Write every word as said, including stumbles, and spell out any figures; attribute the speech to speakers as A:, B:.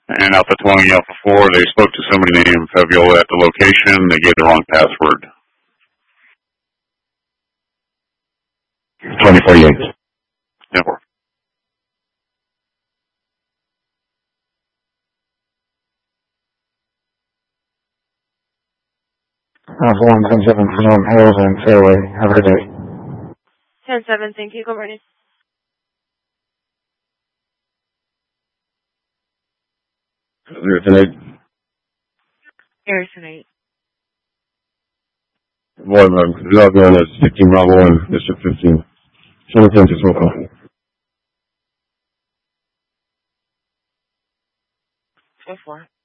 A: And Alpha twenty, Alpha four, they spoke to somebody named Fabiola at the location. They gave the wrong password.
B: twenty forty-eight.
A: Network.
C: Alpha one, ten seven, Freedom Hills and Fairway. Have a good day.
D: ten seven, thank you. Good morning.
B: Harrison eight.
D: Harrison eight.
B: Boy, man, log on as fifteen Bravo one, District fifteen. twenty-ten to Smoke.
D: four four.